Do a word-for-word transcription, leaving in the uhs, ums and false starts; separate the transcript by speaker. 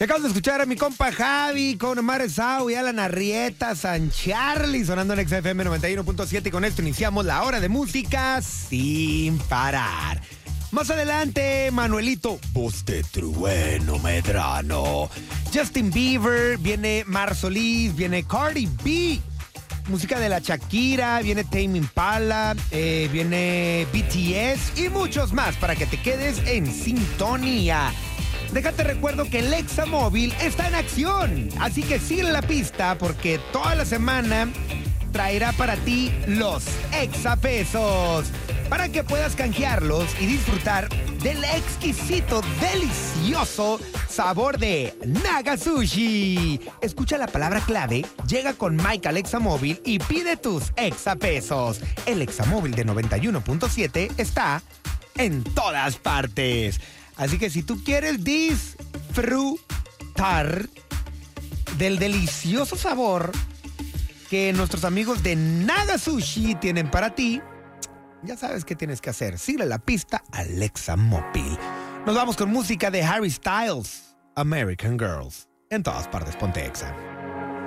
Speaker 1: Acabas de escuchar a mi compa Javi con Omar Sau y Alan Arrieta, San Charlie, sonando en X F M noventa y uno punto siete. Y con esto iniciamos la hora de música sin parar. Más adelante, Manuelito, voz de trueno Medrano. Justin Bieber, viene Mar Solís, viene Cardi B. Música de la Shakira, viene Tame Impala, eh, viene B T S y muchos más para que te quedes en sintonía. Déjate recuerdo que el Examóvil está en acción, así que sigue la pista porque toda la semana traerá para ti los exapesos para que puedas canjearlos y disfrutar del exquisito, delicioso sabor de Naga Sushi. Escucha la palabra clave, llega con Mike al Examóvil y pide tus exapesos. El Examóvil de noventa y uno punto siete está en todas partes. Así que si tú quieres disfrutar del delicioso sabor que nuestros amigos de Naga Sushi tienen para ti, ya sabes qué tienes que hacer. Sigue la pista al Examóvil. Nos vamos con música de Harry Styles, American Girls. En todas partes, ponte Exa.